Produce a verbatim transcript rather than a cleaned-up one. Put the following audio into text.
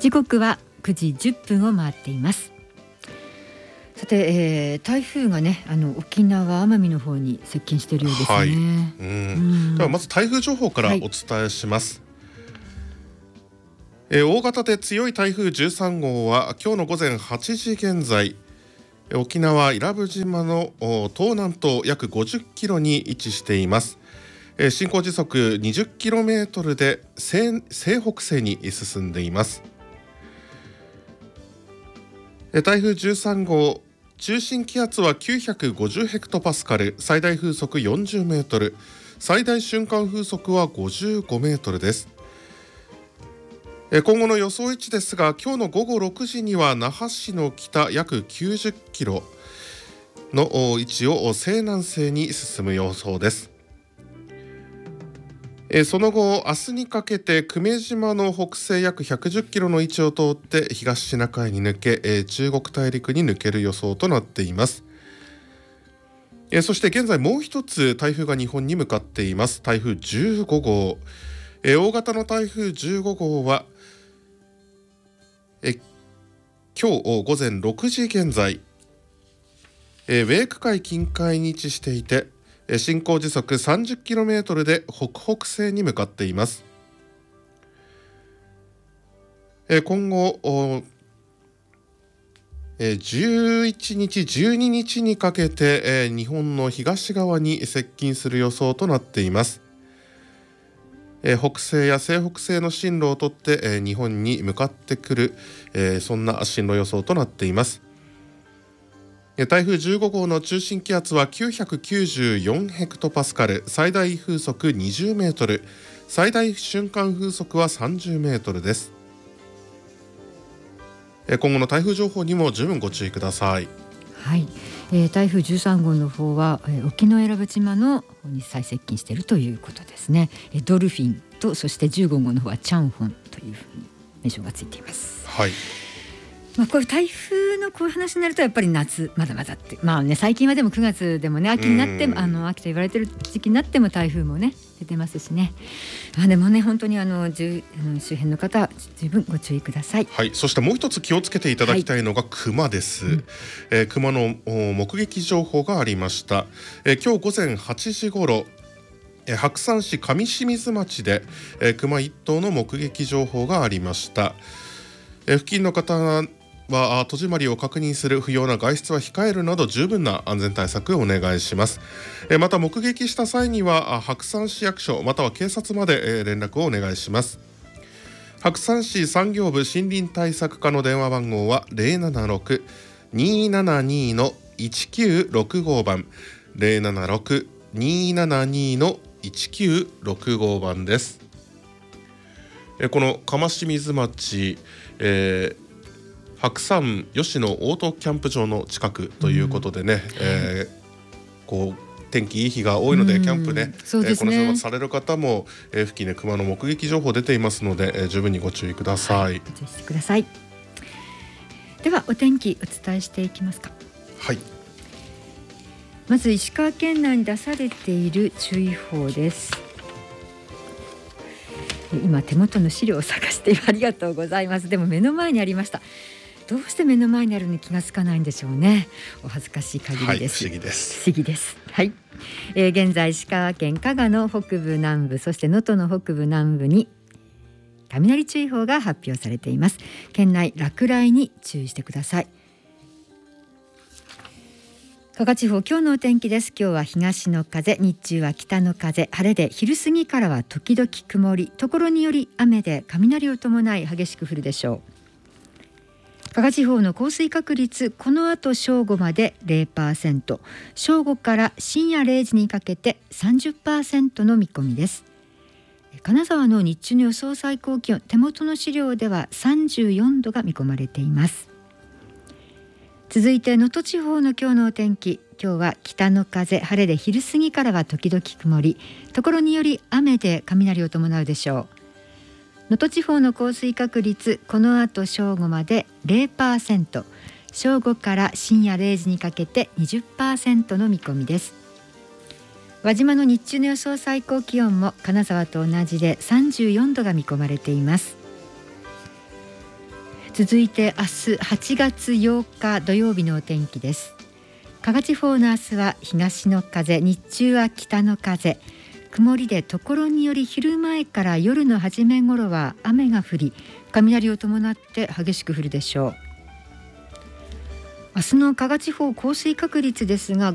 時刻はくじじゅっぷんを回っています。さて、えー、台風がね、あの沖縄奄美の方に接近しているようですね。 はい、うん、ではまず台風情報からお伝えします。はい、えー、大型で強い台風じゅうさんごうは今日の午前はちじ現在、沖縄伊良部島の東南東約ごじゅっキロに位置しています。えー、進行時速にじゅっキロメートルで西、西北西に進んでいます。えー、台風じゅうさんごう、中心気圧はきゅうひゃくごじゅうヘクトパスカル、最大風速よんじゅうメートル、最大瞬間風速はごじゅうごメートルです。今後の予想位置ですが、今日の午後ろくじには那覇市の北約きゅうじゅっキロの位置を西南西に進む予想です。その後、明日にかけて久米島の北西約ひゃくじゅっキロの位置を通って東シナ海に抜け、中国大陸に抜ける予想となっています。そして現在もう一つ台風が日本に向かっています。台風じゅうごごう、大型の台風じゅうごごうはえ今日午前ろくじ現在、ウェーク海近海に位置していて、進行時速 さんじゅっキロメートル で北北西に向かっています。今後じゅういちにちじゅうににちにかけて日本の東側に接近する予想となっています。北西や西北西の進路をとって日本に向かってくる、そんな進路予想となっています。台風じゅうごごうの中心気圧はきゅうひゃくきゅうじゅうよんヘクトパスカル、最大風速にじゅうメートル、最大瞬間風速はさんじゅうメートルです。今後の台風情報にも十分ご注意ください。 はい、えー、台風じゅうさんごうの方は、えー、沖永良部島の方に最接近しているということですね。えー、ドルフィンと、そしてじゅうごごうの方はチャンホンというふうに名称がついています。 はい、 まあ、こういう台風のこういう話になるとやっぱり夏まだまだって、まあね、最近はでもくがつでもね、秋になってもあの秋と言われてる時期になっても台風もね出てますしね。あでもね、本当にあの周辺の方十分ご注意ください。 はい、そしてもう一つ気をつけていただきたいのがクマです。はい、えー、クマの目撃情報がありました。えー、今日午前はちじごろ、えー、白山市上清水町で、えー、クマいっとうの目撃情報がありました。えー、付近の方は戸締まりを確認する、不要な外出は控えるなど十分な安全対策をお願いします。また目撃した際には白山市役所または警察まで連絡をお願いします。白山市産業部森林対策課の電話番号は ゼロななろく にーななにー いちきゅうろくご 番 ゼロななろく にーななにー いちきゅうろくご 番です。この上清水町、えー白山吉野オートキャンプ場の近くということでね、うん、えー、こう天気いい日が多いのでキャンプね、 そうですね、 えー、この週末される方も、えー、付近で熊の目撃情報出ていますので、えー、十分にご注意ください。はい、 ご注意してください。ではお天気お伝えしていきますか。 はい、 まず石川県内に出されている注意報です。今手元の資料を探してありがとうございます。でも目の前にありました。どうして目の前にあるのに気がつかないんでしょうね。お恥ずかしい限りです。 はい、不思議です。 不思議です。はい、えー、現在石川県加賀の北部南部、そして能登の北部南部に雷注意報が発表されています。県内落雷に注意してください。加賀地方、今日のお天気です。今日は東の風、日中は北の風、晴れで昼過ぎからは時々曇り、ところにより雨で雷を伴い激しく降るでしょう。加賀地方の降水確率、この後正午まで ゼロパーセント、 正午から深夜れいじにかけて さんじゅっパーセント の見込みです。金沢の日中の予想最高気温、手元の資料ではさんじゅうよんどが見込まれています。続いて能登地方の今日のお天気、今日は北の風、晴れで昼過ぎからは時々曇り、ところにより雨で雷を伴うでしょう。能登地方の降水確率、この後正午まで ゼロパーセント、 正午から深夜れいじにかけて にじゅっパーセント の見込みです。輪島の日中の予想最高気温も金沢と同じでさんじゅうよんどが見込まれています。 続いて明日はちがつようか土曜日のお天気です。加賀地方の明日は東の風、日中は北の風、曇りでところにより昼前から夜の初め頃は雨が降り、雷を伴って激しく降るでしょう。明日の加賀地方降水確率ですが